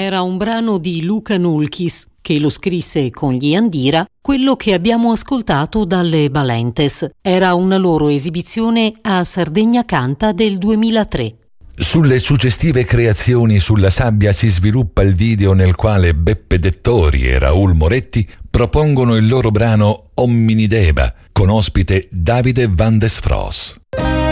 era un brano di Luka Nulkis, che lo scrisse con gli Andira, quello che abbiamo ascoltato dalle Balentes. Era una loro esibizione a Sardegna Canta del 2003. Sulle successive creazioni sulla sabbia si sviluppa il video nel quale Beppe Dettori e Raul Moretti propongono il loro brano Omminideba, con ospite Davide Van des Fros.